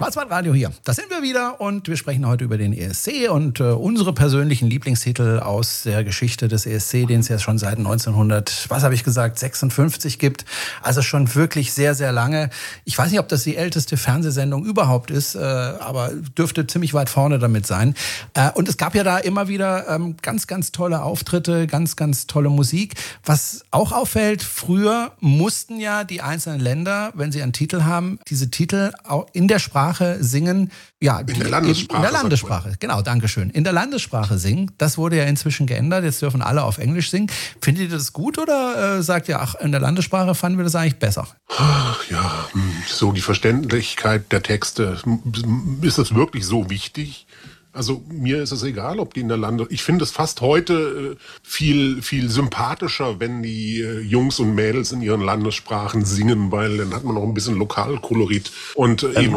Schwarzwaldradio hier. Da sind wir wieder und wir sprechen heute über den ESC und unsere persönlichen Lieblingstitel aus der Geschichte des ESC, den es ja schon seit 1956 gibt. Also schon wirklich sehr, sehr lange. Ich weiß nicht, ob das die älteste Fernsehsendung überhaupt ist, aber dürfte ziemlich weit vorne damit sein. Und es gab ja da immer wieder ganz, ganz tolle Auftritte, ganz, ganz tolle Musik. Was auch auffällt, früher mussten ja die einzelnen Länder, wenn sie einen Titel haben, diese Titel auch in der Sprache singen. Ja, in der Landessprache. In der Landessprache, genau, dankeschön. In der Landessprache singen. Das wurde ja inzwischen geändert. Jetzt dürfen alle auf Englisch singen. Findet ihr das gut oder sagt ihr, ach, in der Landessprache fanden wir das eigentlich besser? Ja, so die Verständlichkeit der Texte. Ist das wirklich so wichtig? Also mir ist es egal, ob die in der Ich finde es fast heute viel sympathischer, wenn die Jungs und Mädels in ihren Landessprachen singen, weil dann hat man noch ein bisschen Lokalkolorit und eben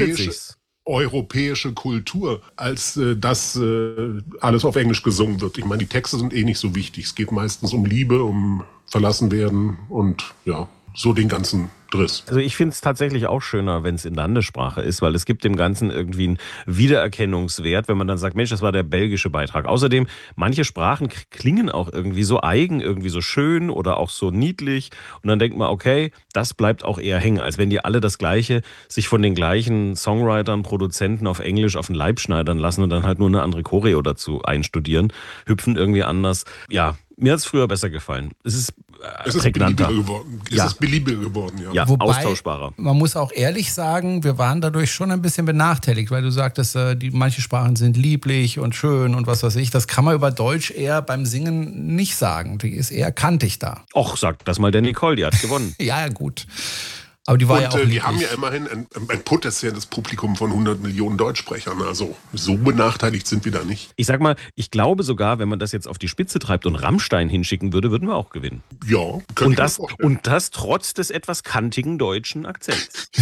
europäische Kultur, als dass alles auf Englisch gesungen wird. Ich meine, die Texte sind eh nicht so wichtig. Es geht meistens um Liebe, um Verlassenwerden und ja, so den ganzen Driss. Also ich finde es tatsächlich auch schöner, wenn es in Landessprache ist, weil es gibt dem Ganzen irgendwie einen Wiedererkennungswert, wenn man dann sagt, Mensch, das war der belgische Beitrag. Außerdem, manche Sprachen klingen auch irgendwie so eigen, irgendwie so schön oder auch so niedlich und dann denkt man, okay, das bleibt auch eher hängen, als wenn die alle das Gleiche sich von den gleichen Songwritern, Produzenten auf Englisch auf den Leib schneidern lassen und dann halt nur eine andere Choreo dazu einstudieren, hüpfen irgendwie anders. Ja, mir hat es früher besser gefallen. Es ist prägnanter. Es ist beliebiger geworden, ja. Ja, wobei, austauschbarer. Man muss auch ehrlich sagen, wir waren dadurch schon ein bisschen benachteiligt, weil du sagtest, manche Sprachen sind lieblich und schön und was weiß ich. Das kann man über Deutsch eher beim Singen nicht sagen. Die ist eher kantig da. Och, sagt das mal der Nicole, die hat gewonnen. Ja, gut. Aber die war und ja auch lieblich. die haben ja immerhin ein potenzielles Publikum von 100 Millionen Deutschsprechern. Also so benachteiligt sind wir da nicht. Ich sag mal, ich glaube sogar, wenn man das jetzt auf die Spitze treibt und Rammstein hinschicken würde, würden wir auch gewinnen. Ja, könnte ich mir vorstellen. Und das trotz des etwas kantigen deutschen Akzents.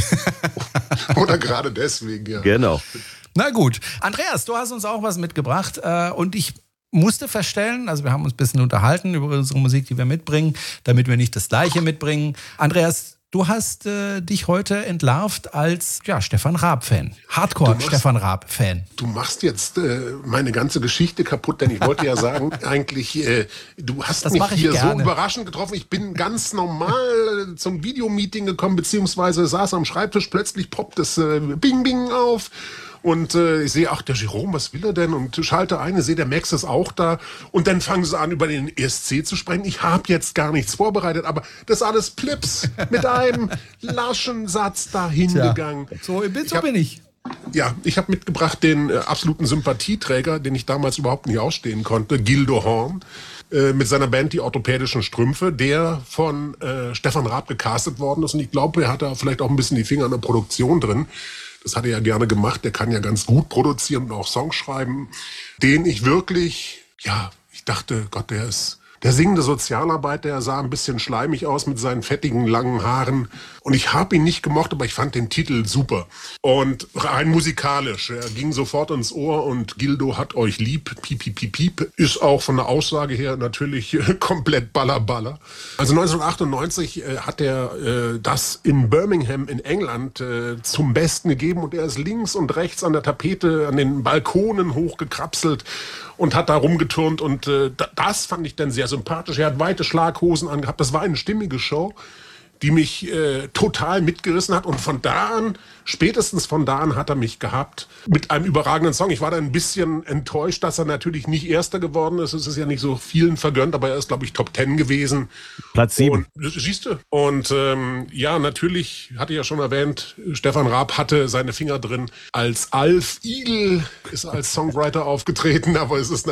Oder gerade deswegen, ja. Genau. Na gut. Andreas, du hast uns auch was mitgebracht und ich musste feststellen, also wir haben uns ein bisschen unterhalten über unsere Musik, die wir mitbringen, damit wir nicht das Gleiche mitbringen. Andreas, du hast dich heute entlarvt als Stefan Raab-Fan. Hardcore-Stefan Raab-Fan. Du machst jetzt meine ganze Geschichte kaputt, denn ich wollte ja sagen, eigentlich, du hast das mich hier gerne. so überraschend getroffen. Ich bin ganz normal zum Videomeeting gekommen, beziehungsweise saß am Schreibtisch, plötzlich poppt es Bing Bing auf. Und ich sehe, ach, der Jerome, was will er denn? Und schalte ein, ich sehe, der Max ist auch da. Und dann fangen sie an, über den ESC zu sprechen. Ich habe jetzt gar nichts vorbereitet, aber das ist alles Plips mit einem laschen Satz dahin gegangen. So bin ich. Ja, ich habe mitgebracht den absoluten Sympathieträger, den ich damals überhaupt nicht ausstehen konnte, Gildo Horn, mit seiner Band Die Orthopädischen Strümpfe, der von Stefan Raab gecastet worden ist. Und ich glaube, er hat da vielleicht auch ein bisschen die Finger in der Produktion drin. Das hat er ja gerne gemacht. Der kann ja ganz gut produzieren und auch Songs schreiben. Den ich wirklich, ich dachte, Gott, der singende Sozialarbeiter, der sah ein bisschen schleimig aus mit seinen fettigen, langen Haaren. Und ich habe ihn nicht gemocht, aber ich fand den Titel super. Und rein musikalisch, er ging sofort ins Ohr und Gildo hat euch lieb, piep, piep, piep, piep, ist auch von der Aussage her natürlich komplett Baller. Also 1998 hat er das in Birmingham in England zum Besten gegeben und er ist links und rechts an der Tapete, an den Balkonen hochgekrapselt und hat da rumgeturnt und das fand ich dann sehr sympathisch. Er hat weite Schlaghosen angehabt. Das war eine stimmige Show, die mich total mitgerissen hat. Und spätestens von da an hat er mich gehabt mit einem überragenden Song. Ich war da ein bisschen enttäuscht, dass er natürlich nicht Erster geworden ist. Es ist ja nicht so vielen vergönnt, aber er ist, glaube ich, Top 10 gewesen. Platz 7. Siehst du? Und natürlich, hatte ich ja schon erwähnt, Stefan Raab hatte seine Finger drin. Als Alf Igel ist er als Songwriter aufgetreten, aber es ist